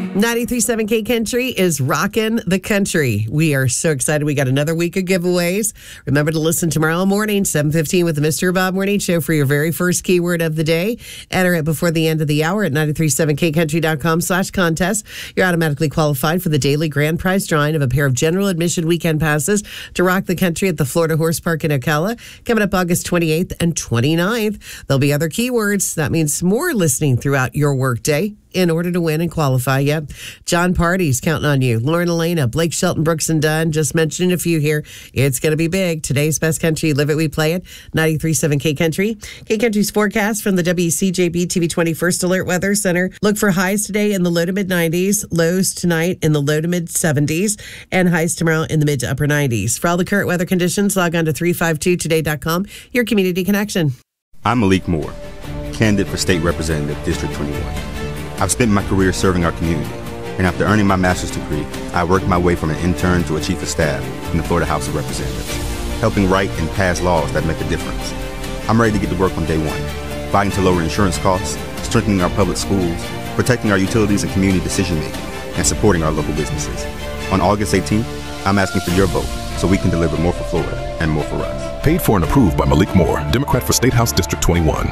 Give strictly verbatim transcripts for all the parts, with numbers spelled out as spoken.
ninety-three point seven K Country is rocking the country. We are so excited. We got another week of giveaways. Remember to listen tomorrow morning, seven fifteen with the Mister Bob Morning Show for your very first keyword of the day. Enter it before the end of the hour at ninety-three point seven K country dot com slash contest. You're automatically qualified for the daily grand prize drawing of a pair of general admission weekend passes to rock the country at the Florida Horse Park in Ocala, coming up August twenty-eighth and twenty-ninth. There'll be other keywords. That means more listening throughout your workday in order to win and qualify. Yep. John Party's counting on you. Lauren Elena, Blake Shelton, Brooks and Dunn. Just mentioning a few here. It's going to be big. Today's best country. Live it, we play it. ninety-three point seven K Country. K Country's forecast from the W C J B T V twenty-first Alert Weather Center. Look for highs today in the low to mid nineties, lows tonight in the low to mid seventies, and highs tomorrow in the mid to upper nineties. For all the current weather conditions, log on to three five two today dot com, your community connection. I'm Malik Moore, candidate for State Representative, District twenty-one. I've spent my career serving our community, and after earning my master's degree, I worked my way from an intern to a chief of staff in the Florida House of Representatives, helping write and pass laws that make a difference. I'm ready to get to work on day one, fighting to lower insurance costs, strengthening our public schools, protecting our utilities and community decision-making, and supporting our local businesses. On August eighteenth, I'm asking for your vote so we can deliver more for Florida and more for us. Paid for and approved by Malik Moore, Democrat for State House District twenty-one.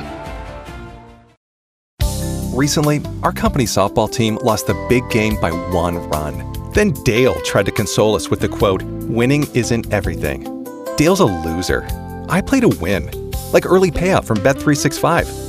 Recently, our company softball team lost the big game by one run. Then Dale tried to console us with the quote, "Winning isn't everything." Dale's a loser. I play to win, like early payout from Bet three sixty-five.